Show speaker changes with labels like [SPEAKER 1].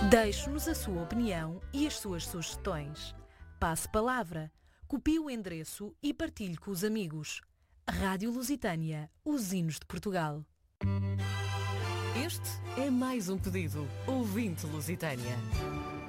[SPEAKER 1] Deixe-nos a sua opinião e as suas sugestões. Passe palavra, copie o endereço e partilhe com os amigos. Rádio Lusitânia, os hinos de Portugal.
[SPEAKER 2] Este é mais um pedido. Ouvinte Lusitânia.